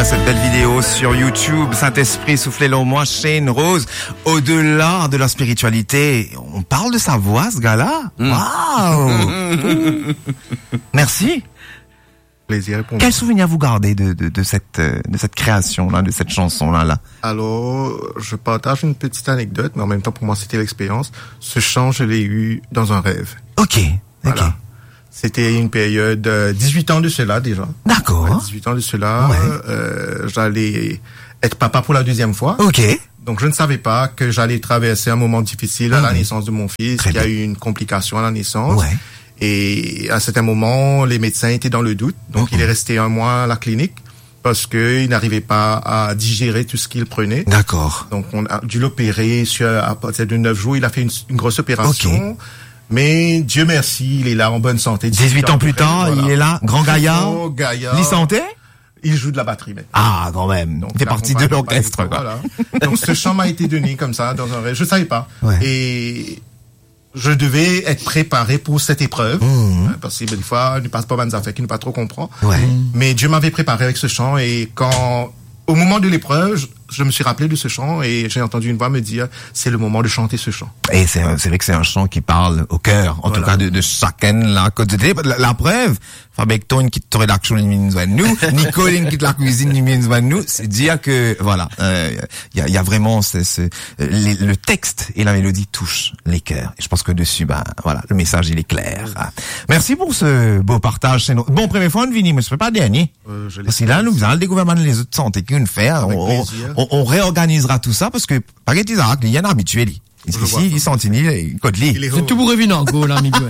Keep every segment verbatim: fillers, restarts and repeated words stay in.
cette belle vidéo sur YouTube. Saint-Esprit, soufflez-le en moi, Shane Rose. Au-delà de la spiritualité, on parle de sa voix, ce gars-là. Mm. Waouh. Merci. Plaisir pour moi. Quel souvenir vous gardez de, de, de cette, de cette création-là, de cette chanson-là, là? Alors, je partage une petite anecdote, mais en même temps, pour moi, c'était l'expérience. Ce chant, je l'ai eu dans un rêve. Ok. Voilà. Ok. C'était une période, euh, dix-huit ans de cela, déjà. D'accord. Ouais, dix-huit ans de cela. Ouais. Euh, j'allais être papa pour la deuxième fois. Ok. Donc, je ne savais pas que j'allais traverser un moment difficile à la Mmh. naissance de mon fils. Très Il y a bien. eu une complication à la naissance. Ouais. Et à un certain moment, les médecins étaient dans le doute. Donc, Mmh. il est resté un mois à la clinique parce qu'il n'arrivait pas à digérer tout ce qu'il prenait. D'accord. Donc, on a dû l'opérer sur, à partir de neuf jours. Il a fait une, une grosse opération. Ok. Mais Dieu merci, il est là en bonne santé. dix-huit ans plus tard, voilà. il est là, grand gaillard. Oh, gaillard. Il santé? Il joue de la batterie maintenant. Ah, quand même. Donc, il fait il partie de accompagne l'orchestre, pas- quoi. Voilà. Donc, ce chant m'a été donné comme ça, dans un rêve. Je savais pas. Ouais. Et je devais être préparé pour cette épreuve. Mmh. Hein, parce que des fois, il ne passe pas bonnes affaires, qu'il ne pas trop comprend. Ouais. Mais Dieu m'avait préparé avec ce chant. Et quand, au moment de l'épreuve, je, je me suis rappelé de ce chant et j'ai entendu une voix me dire, c'est le moment de chanter ce chant. Et c'est, c'est vrai que c'est un chant qui parle au cœur, en Voilà. tout cas de, de chacun là. La, la preuve, Fabecton qui quitte la rédaction de nous, Nicoline quitte la cuisine de nous, c'est dire que voilà, il euh, y, a, y a vraiment ce, ce, les, le texte et la mélodie touchent les cœurs. Et je pense que dessus, bah voilà, le message il est clair. Merci pour ce beau partage. C'est no... Bon, première fois, Vini, mais ce n'est pas dernier. Euh, Parce que là, nous allons découvrir maintenant les autres santé qu'on fait. On, on, on réorganisera tout ça parce que Paquet Isaac, il y en a habitué. Ici, il sentini, il Codli. C'est tout pour revenir en gros, là, Miguel.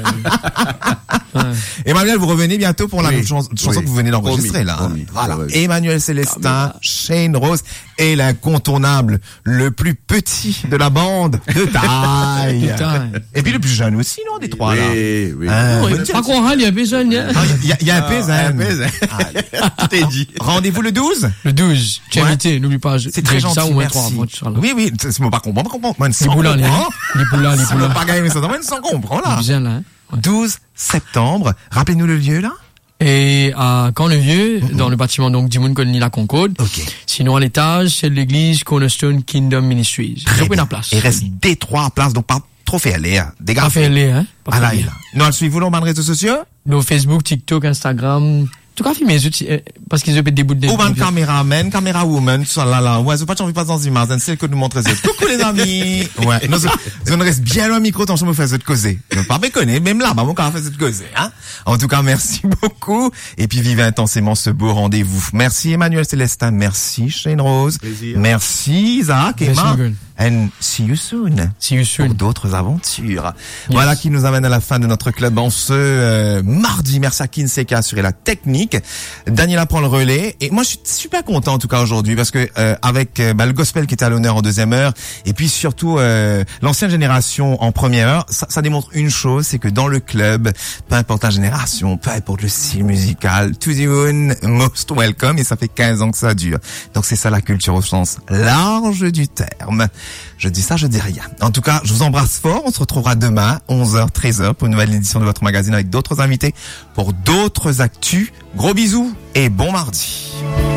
Emmanuel, vous revenez bientôt pour la oui, chanson, chanson oui. que vous venez d'enregistrer, Promis, là. promis. Voilà. Ouais, ouais. Emmanuel Célestin, Shane Rose et l'incontournable, le plus petit de la bande, de taille. Putain. Et puis le plus jeune aussi, non, des trois, là. Oui, oui. Hein, Non, bonne il dire- pas qu'on râle, il y a besoin, hein. Ah, Il y a, il y a un paisan. un paisan. Tout est dit. Rendez-vous le douze? Le douze, tu es Ouais. invité, n'oublie pas. je- C'est très je dis gentil, ça au moins merci. trois, moi, tu seras là. Oui, oui, c'est c'est pas comprendre, pas comprendre. Moi, Les sans boulins, les, comprendre. les boulins, les Si on boulins. pas gagné, mais ça doit être sans comprendre, Il là. vient là, hein. Ouais. douze septembre. Rappelez-nous le lieu, là. Et à Camp-le-Vieux, Mm-hmm. dans le bâtiment donc du Monde Colony La Concorde. Ok. Sinon, à l'étage, c'est l'église Cornerstone Kingdom Ministries. Très J'ai pris bien. la place. Il reste des trois places, donc pas trop fait aller, hein. Des gars. Pas fait aller, hein. Pas Ah là, fait il aller. est là. Nous, suivez-vous dans les réseaux sociaux? Nos Facebook, TikTok, Instagram. En tout cas, filmez les outils, euh, parce qu'ils ont des bouts de Ou ben caméraman, caméra woman, tout ça là là. Ouais, c'est pas de pas dans une image, c'est que nous montrer ça. Coucou les amis. Ouais. Nous, on reste bien loin micro, tant que je me fais cette causer. Ne pas méconner, même là, bah, mon quand on fait cette causer, hein. En tout cas, merci beaucoup. Et puis, vivez intensément ce beau rendez-vous. Merci Emmanuel Célestin. Merci Shane Rose. Plaisir. Merci Isaac, Merci, Emma. Miguel. And see you soon. See you soon. Pour d'autres aventures. Voilà qui nous amène à la fin de notre club en ce euh, mardi. Merci à Kinsey qui a assuré la technique. Daniela prend le relais. Et moi, je suis super content en tout cas aujourd'hui parce que euh, avec euh, bah, le gospel qui était à l'honneur en deuxième heure et puis surtout euh, l'ancienne génération en première heure, ça, ça démontre une chose, c'est que dans le club, peu importe la génération, peu importe le style musical, to the one, most welcome. Et ça fait quinze ans que ça dure. Donc c'est ça la culture au sens large du terme. Je dis ça, je dis rien. En tout cas, je vous embrasse fort. On se retrouvera demain, onze heures, treize heures, pour une nouvelle édition de votre magazine avec d'autres invités pour d'autres actus. Gros bisous et bon mardi.